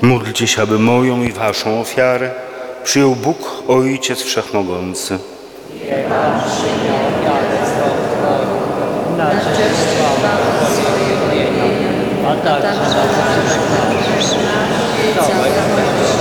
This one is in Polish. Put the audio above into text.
Módlcie się, aby moją i waszą ofiarę przyjął Bóg Ojciec Wszechmogący. Niech Pan przyjmie ofiarę Twoją na cześć swojego imienia, a także na pożegnanie całego